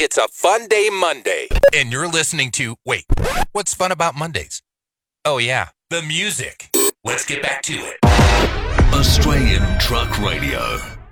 It's a Fun Day Monday, and you're listening to, wait, what's fun about Mondays? Oh yeah, the music. Let's get back to it. Australian Truck Radio.